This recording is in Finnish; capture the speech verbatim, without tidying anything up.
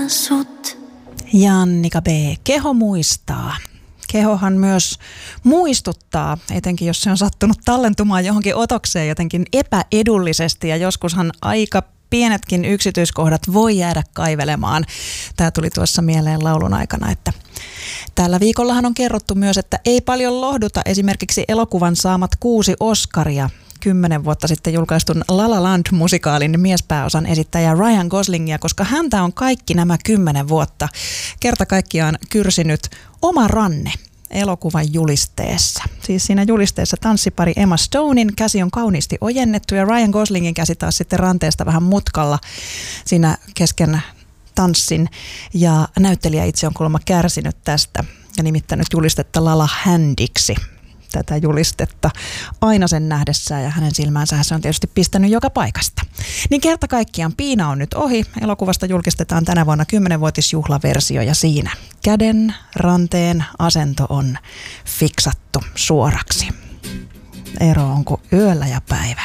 sut. Jannika B. Keho muistaa. Kehohan myös muistuttaa, etenkin jos se on sattunut tallentumaan johonkin otokseen jotenkin epäedullisesti, ja joskushan aika pienetkin yksityiskohdat voi jäädä kaivelemaan. Tämä tuli tuossa mieleen laulun aikana, että tällä viikollahan on kerrottu myös, että ei paljon lohduta esimerkiksi elokuvan saamat kuusi Oscaria. Kymmenen vuotta sitten julkaistun La La Land-musikaalin miespääosan esittäjä Ryan Goslingia, koska häntä on kaikki nämä kymmenen vuotta kerta kaikkiaan kyrsinyt oma ranne elokuvan julisteessa. Siis siinä julisteessa tanssipari Emma Stonein käsi on kauniisti ojennettu ja Ryan Goslingin käsi taas sitten ranteesta vähän mutkalla siinä kesken tanssin. Ja näyttelijä itse on kuulemma kärsinyt tästä ja nimittänyt julistetta Lala Handiksi. Tätä julistetta aina sen nähdessään, ja hänen silmäänsä se on tietysti pistänyt joka paikasta. Niin kerta kaikkiaan Piina on nyt ohi. Elokuvasta julkistetaan tänä vuonna kymmenvuotisjuhlaversio, ja siinä käden ranteen asento on fiksattu suoraksi. Ero on kuin yöllä ja päivällä.